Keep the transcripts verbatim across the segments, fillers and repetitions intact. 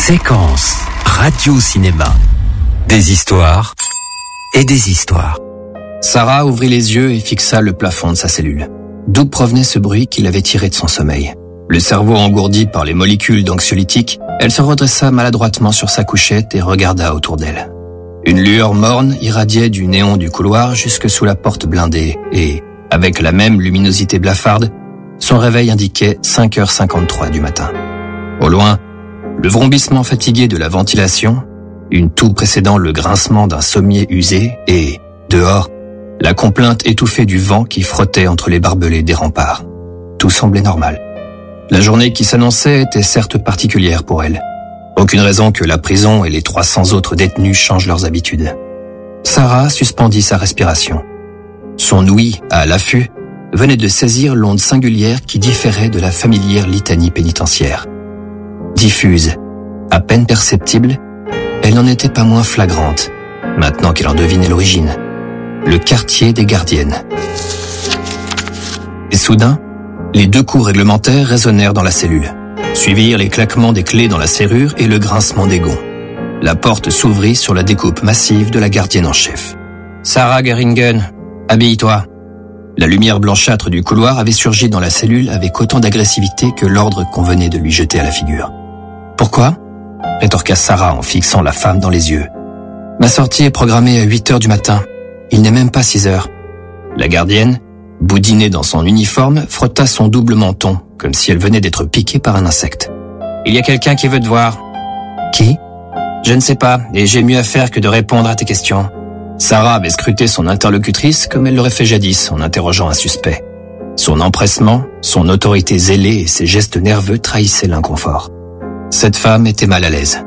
Séquence radio-cinéma. Des histoires et des histoires. Sarah ouvrit les yeux et fixa le plafond de sa cellule. D'où provenait ce bruit qui l'avait tiré de son sommeil? Le cerveau engourdi par les molécules d'anxiolytiques, elle se redressa maladroitement sur sa couchette et regarda autour d'elle. Une lueur morne irradiait du néon du couloir jusque sous la porte blindée et, avec la même luminosité blafarde, son réveil indiquait cinq heures cinquante-trois du matin. Au loin, le vrombissement fatigué de la ventilation, une toux précédant le grincement d'un sommier usé et, dehors, la complainte étouffée du vent qui frottait entre les barbelés des remparts. Tout semblait normal. La journée qui s'annonçait était certes particulière pour elle. Aucune raison que la prison et les trois cents autres détenus changent leurs habitudes. Sarah suspendit sa respiration. Son ouïe, à l'affût, venait de saisir l'onde singulière qui différait de la familière litanie pénitentiaire. Diffuse, à peine perceptible, elle n'en était pas moins flagrante, maintenant qu'elle en devinait l'origine. Le quartier des gardiennes. Et soudain, les deux coups réglementaires résonnèrent dans la cellule. Suivirent les claquements des clés dans la serrure et le grincement des gonds. La porte s'ouvrit sur la découpe massive de la gardienne en chef. « Sarah Geringen, habille-toi !» La lumière blanchâtre du couloir avait surgi dans la cellule avec autant d'agressivité que l'ordre qu'on venait de lui jeter à la figure. « Pourquoi ?» rétorqua Sarah en fixant la femme dans les yeux. « Ma sortie est programmée à huit heures du matin. Il n'est même pas six heures. » La gardienne, boudinée dans son uniforme, frotta son double menton, comme si elle venait d'être piquée par un insecte. « Il y a quelqu'un qui veut te voir. »« Qui ?»« Je ne sais pas, et j'ai mieux à faire que de répondre à tes questions. » Sarah avait scruté son interlocutrice comme elle l'aurait fait jadis en interrogeant un suspect. Son empressement, son autorité zélée et ses gestes nerveux trahissaient l'inconfort. Cette femme était mal à l'aise.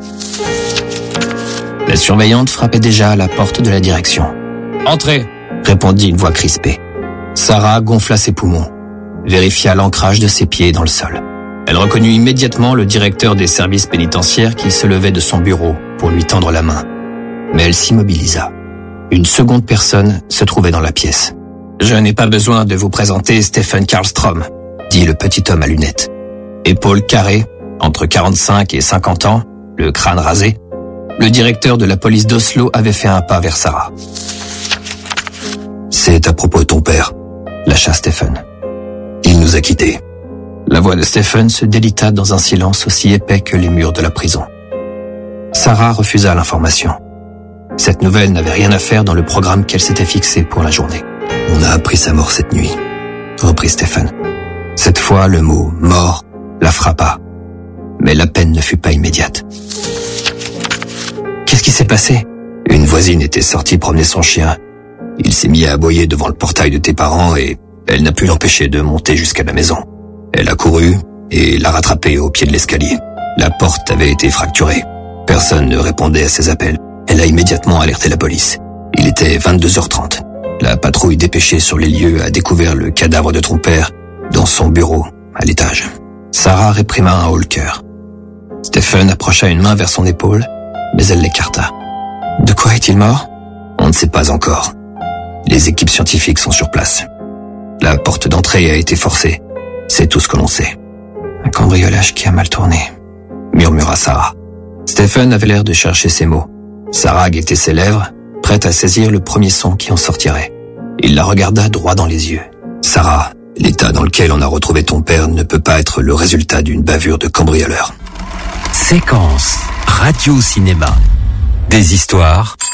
La surveillante frappait déjà à la porte de la direction. « Entrez !» répondit une voix crispée. Sarah gonfla ses poumons, vérifia l'ancrage de ses pieds dans le sol. Elle reconnut immédiatement le directeur des services pénitentiaires qui se levait de son bureau pour lui tendre la main. Mais elle s'immobilisa. Une seconde personne se trouvait dans la pièce. « Je n'ai pas besoin de vous présenter Stephen Karlstrom », dit le petit homme à lunettes. Épaules carrées, entre quarante-cinq et cinquante ans, le crâne rasé, le directeur de la police d'Oslo avait fait un pas vers Sarah. « C'est à propos de ton père », lâcha Stephen. « Il nous a quittés. » La voix de Stephen se délita dans un silence aussi épais que les murs de la prison. Sarah refusa l'information. Cette nouvelle n'avait rien à faire dans le programme qu'elle s'était fixé pour la journée. « On a appris sa mort cette nuit », reprit Stephen. Cette fois, le mot « mort » la frappa. Mais la peine ne fut pas immédiate. « Qu'est-ce qui s'est passé ?» Une voisine était sortie promener son chien. Il s'est mis à aboyer devant le portail de tes parents et elle n'a pu l'empêcher de monter jusqu'à la maison. Elle a couru et l'a rattrapé au pied de l'escalier. La porte avait été fracturée. Personne ne répondait à ses appels. Elle a immédiatement alerté la police. Il était vingt-deux heures trente. La patrouille dépêchée sur les lieux a découvert le cadavre de ton père dans son bureau, à l'étage. Sarah réprima un haut-le-cœur. Stephen approcha une main vers son épaule, mais elle l'écarta. « De quoi est-il mort ?» On ne sait pas encore. Les équipes scientifiques sont sur place. La porte d'entrée a été forcée. C'est tout ce que l'on sait. « Un cambriolage qui a mal tourné », murmura Sarah. Stephen avait l'air de chercher ses mots. Sarah guettait ses lèvres, prête à saisir le premier son qui en sortirait. Il la regarda droit dans les yeux. « Sarah, l'état dans lequel on a retrouvé ton père ne peut pas être le résultat d'une bavure de cambrioleur. » Séquence radio-cinéma. Des histoires